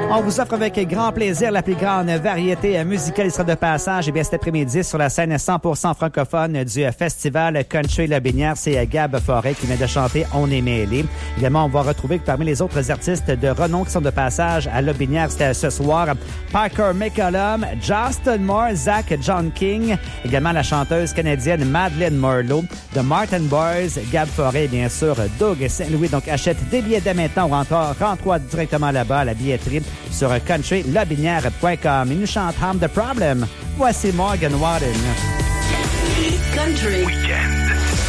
On vous offre avec grand plaisir la plus grande variété musicale sera de passage. Et bien, cet après-midi, sur la scène 100% francophone du festival Country Lobinière, c'est Gab Forêt qui vient de chanter On est mêlé. Également, on va retrouver parmi les autres artistes de renom qui sont de passage à Lobinière, c'était ce soir, Parker McCollum, Justin Moore, Zach John King, également la chanteuse canadienne Madeleine Merlot, The Martin Boys, Gab Forêt, bien sûr, Doug Saint-Louis. Donc, achète des billets dès maintenant ou rentre-toi directement là-bas à la billetterie sur countrylobinière.com. Il nous chante Harm the Problem. Voici Morgan Wallen. Country Weekend.